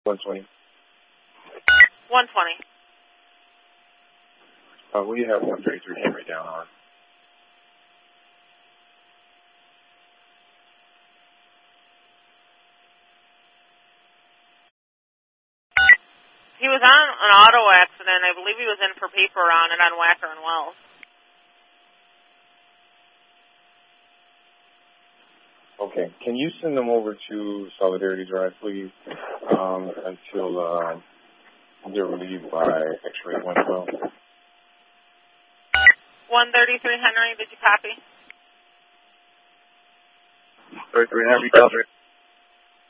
120. 120. We have 133 Henry down on. He was on an auto accident. I believe he was in for paper on it on Wacker and Wells. Okay. Can you send them over to Solidarity Drive, please, until they're relieved by X-ray 112? 133 Henry, did you copy? 33 Henry, copy.